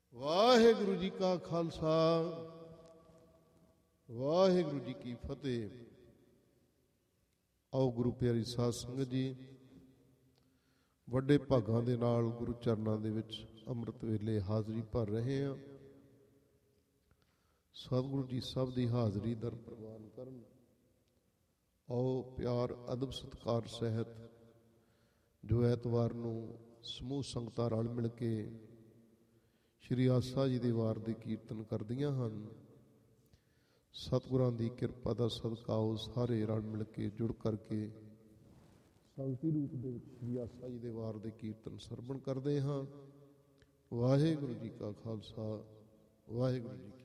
ਵਾਹਿਗੁਰੂ ਜੀ ਕਾ ਖਾਲਸਾ ਵਾਹਿਗੁਰੂ ਜੀ ਕੀ ਫਤਿਹ। ਆਓ ਗੁਰੂ ਪਿਆਰੀ ਸਾਧ ਸੰਗਤ ਜੀ, ਵੱਡੇ ਭਾਗਾਂ ਦੇ ਨਾਲ ਗੁਰੂ ਚਰਨਾਂ ਦੇ ਵਿੱਚ ਅੰਮ੍ਰਿਤ ਵੇਲੇ ਹਾਜ਼ਰੀ ਭਰ ਰਹੇ ਹਾਂ। ਸਤਿਗੁਰੂ ਜੀ ਸਭ ਦੀ ਹਾਜ਼ਰੀ ਦਰ ਪ੍ਰਵਾਨ ਕਰਨ। ਆਓ ਪਿਆਰ ਅਦਬ ਸਤਿਕਾਰ ਸਹਿਤ ਜੋ ਐਤਵਾਰ ਨੂੰ ਸਮੂਹ ਸੰਗਤਾਂ ਰਲ ਮਿਲ ਕੇ ਸ਼੍ਰੀ ਆਸਾ ਜੀ ਦੇ ਵਾਰ ਦੇ ਕੀਰਤਨ ਕਰਦੀਆਂ ਹਨ, ਸਤਿਗੁਰਾਂ ਦੀ ਕਿਰਪਾ ਦਾ ਸਦਕਾ ਉਹ ਸਾਰੇ ਰਲ ਮਿਲ ਕੇ ਜੁੜ ਕਰਕੇ ਸੰਗਤੀ ਰੂਪ ਦੇ ਵਿੱਚ ਸ਼੍ਰੀ ਆਸਾ ਜੀ ਦੇ ਵਾਰ ਦੇ ਕੀਰਤਨ ਸਰਵਣ ਕਰਦੇ ਹਾਂ। ਵਾਹਿਗੁਰੂ ਜੀ ਕਾ ਖਾਲਸਾ ਵਾਹਿਗੁਰੂ ਜੀ